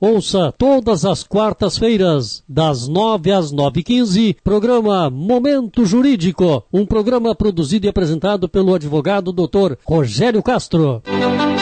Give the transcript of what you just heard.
Ouça todas as quartas-feiras, das 9 às 9h15, programa Momento Jurídico, um programa produzido e apresentado pelo advogado Dr. Rogério Castro.